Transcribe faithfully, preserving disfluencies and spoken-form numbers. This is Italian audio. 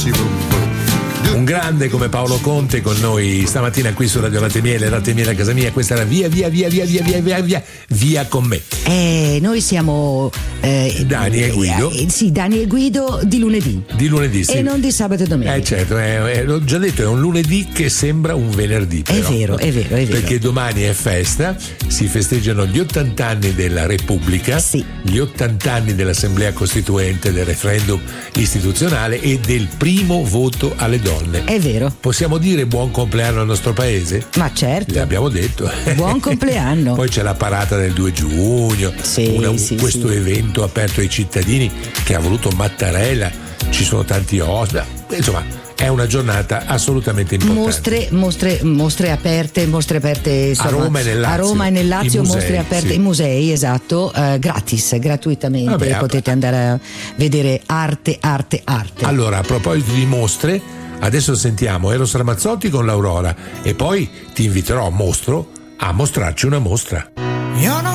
Un grande come Paolo Conte con noi stamattina qui su Radio Latte Miele, Latte Miele a casa mia. Questa era via via via via via via via via via con me. Eh, noi siamo eh, Dani e Guido. Eh, sì, Dani e Guido di lunedì. Di lunedì, sì. E non di sabato e domenica. Eh certo, eh, eh, l'ho già detto, è un lunedì che sembra un venerdì. Però. È vero, è vero, è vero. Perché domani è festa, si festeggiano gli ottanta anni della Repubblica, sì. Gli ottanta anni dell'Assemblea Costituente, del referendum istituzionale e del primo voto alle donne. È vero. Possiamo dire buon compleanno al nostro paese? Ma certo. L'abbiamo detto. Buon compleanno. Poi c'è la parata del due giugno, sì, una, sì, questo sì. evento aperto ai cittadini che ha voluto Mattarella, ci sono tanti ospiti, insomma è una giornata assolutamente importante. Mostre, mostre, mostre aperte, mostre aperte insomma, a Roma e nel Lazio, a Roma e nel Lazio musei, mostre aperte, sì. i musei, esatto, eh, gratis, gratuitamente. Vabbè, potete andare a vedere arte, arte, arte. Allora, a proposito di mostre, adesso sentiamo Eros Ramazzotti con l'Aurora e poi ti inviterò a Mostro a mostrarci una mostra. Io non